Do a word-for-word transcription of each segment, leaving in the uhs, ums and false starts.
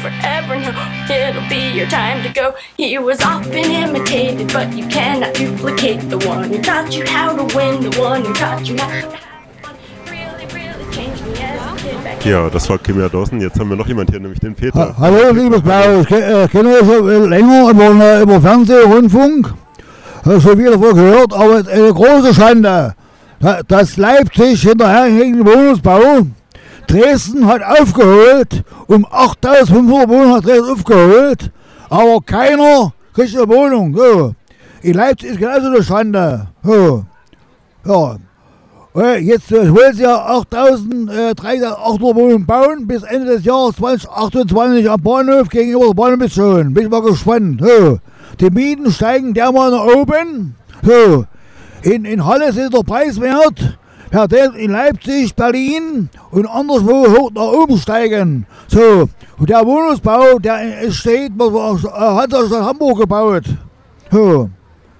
forever. No, it'll be your time to go. He was often imitated, but you cannot duplicate the one who taught you how to win, the one who taught you how to have fun. Really, really changed me as a kid back then. Ja, das war Kimia Dawson. Jetzt haben wir noch jemand hier, nämlich den Peter. Ha- Hallo, liebes Blau, ich ke- kenne euch schon länger über, äh, über Fernsehen, Rundfunk. Äh, Schon wieder davon gehört, aber es ist eine große Schande, da- dass Leipzig hinterherhängende Wohnungsbau Dresden hat aufgeholt, um achttausendfünfhundert Wohnungen hat Dresden aufgeholt, aber keiner kriegt eine Wohnung. So. In Leipzig ist genauso eine Schande. So. Ja. Äh, Jetzt äh, wollen sie ja achttausend, äh, dreitausendachthundert Wohnungen bauen bis Ende des Jahres zwanzig achtundzwanzig am Bahnhof gegenüber der Bahnhofstation. Bin ich mal gespannt. So. Die Mieten steigen dermal nach oben. So. In, in Halle ist der Preiswert per den in Leipzig, Berlin und anderswo hoch nach oben steigen. So. Und der Wohnungsbau, der entsteht, äh, hat der Stadt Hamburg gebaut. So.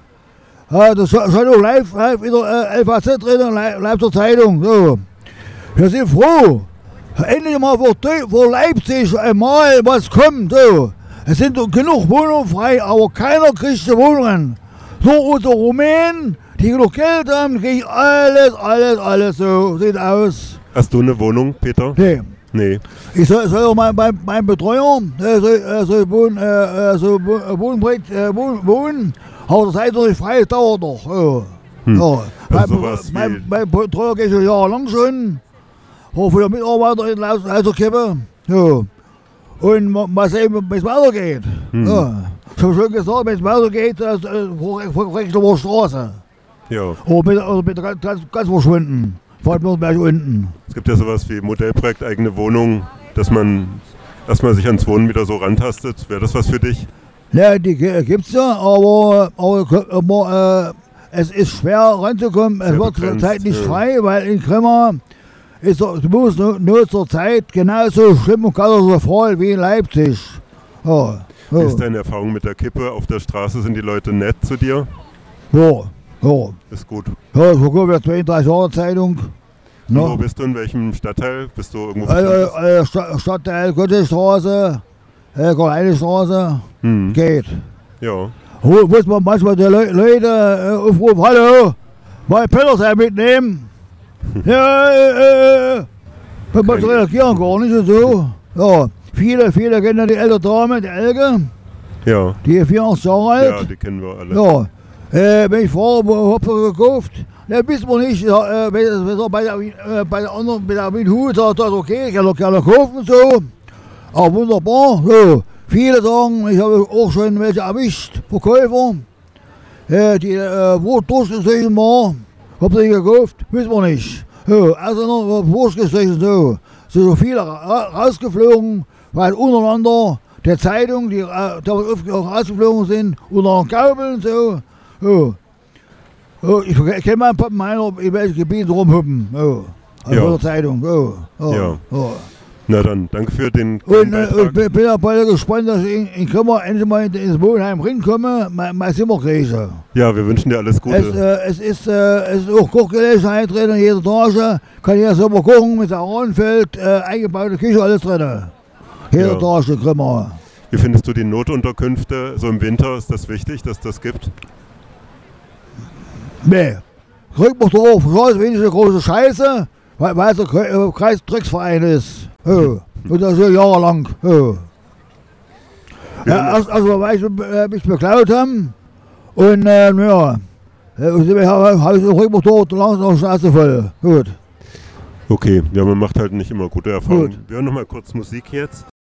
Ja, das soll soll auch live, live in der äh, L V Z drin, live, live zur Zeitung. So. Wir sind froh. Endlich mal für, Deu- für Leipzig einmal was kommt. So. Es sind doch genug Wohnungen frei, aber keiner kriegt die Wohnungen. Nur unsere Rumänen, die genug Geld haben, kriegen alles, alles, alles so. Sieht aus. Hast du eine Wohnung, Peter? Nee. Nee. Ich soll, soll auch mein, mein, mein Betreuer, äh, soll, äh, soll wohnen, äh, äh, so wo- äh, Wohnprojekt, äh, wohnen, wohnen, aber das heißt doch nicht frei, das dauert noch. Ja. Hm. Ja. Also mein, sowas mein, wie- mein Betreuer geht schon jahrelang schon, auch für die Mitarbeiter in Leiserkippe. Ja. Und ma- mal sehen, wie es weitergeht. Hm. Ja. Ich habe schon gesagt, wenn es weitergeht, das ist Rechtler Straße. Ja. Oder bitte, oder bitte ganz, ganz, ganz verschwinden. Vor Nürnberg unten. Es gibt ja sowas wie Modellprojekt eigene Wohnung, dass man, dass man sich ans Wohnen wieder so rantastet. Wäre das was für dich? Ja, die gi- gibt's ja, aber, aber, aber äh, es ist schwer ranzukommen. Es Sehr wird begrenzt, zurzeit nicht ja. frei, weil in Grimma ist der Bus nur zur Zeit genauso schlimm und katastrophal wie in Leipzig. Ja, Wie ja, ist deine Erfahrung mit der Kippe? Auf der Straße sind die Leute nett zu dir? ja, ja. Ist gut. Ja, so kommt ja zweiunddreißig Jahre Zeitung. Und wo Ne? bist du? In welchem Stadtteil? Bist du irgendwo Also, bestimmtes? äh, Sta- Stadtteil Goethestraße, äh, Karl-Heine-Straße, Hm. geht. Ja. Wo muss man manchmal die Le Leute äh, aufrufen, hallo, mal Pellersheim mitnehmen. Ja, äh, äh, wenn man Keine- reagieren gar nicht und so. Ja, viele, viele kennen ja die ältere Dame, die Elke, Ja. die ist vierundachtzig Jahre alt. Ja, die kennen wir alle. Ja, äh, wenn ich frage, wo habt ihr gekauft? Ne, wissen wir nicht. Ja, äh, wenn, wenn er bei der, äh, bei der anderen, bei der Wien sagt, das okay, ich kann doch gerne kaufen, so. Aber wunderbar, so. Viele sagen, ich habe auch schon welche erwischt, Verkäufer, äh, die äh, Wurst durchgestrichen war. Habt ihr die gekauft? Wissen wir nicht. So, also noch Wurst gestrichen, so. So so viele ra rausgeflogen, weil untereinander der Zeitung, die äh, da auch rausgeflogen sind, unter den Gaubeln, so. So. So, ich kenne meinen Pappenheimer, in welchem Gebiet rumhuppen. So. Also Ja. von der Zeitung. So. So. Ja. So. Na dann, danke für den Und, äh, Beitrag. und bin, bin auch bald gespannt, dass ich in, in Krimmer endlich mal in- ins Wohnheim rinkomme, mein, mein Zimmer kriege. Ja, wir wünschen dir alles Gute. Es, äh, es, ist, äh, es ist auch Kochgelegenheit drin, in jeder Etage. Kann jeder selber kochen mit Aronfeld, äh, eingebaute Küche, alles drin. Jede Ja. Etage in Krimmer. Wie findest du die Notunterkünfte? So im Winter ist das wichtig, dass das gibt? Nee. Kriegt man drauf, das ist wenig eine große Scheiße, weil, weil es der Kre- äh, Kreisdrecksverein ist. Ja. Und das schon jahrelang. Ja. Wir Ja, haben- erst, also, weil sie äh, mich beklaut haben. Und, äh, ja. Äh, und dann habe hab ich den Rückmotor langsam auf die Straße voll. Gut. Okay, ja, man macht halt nicht immer gute Erfahrungen. Gut. Wir hören noch mal kurz Musik jetzt.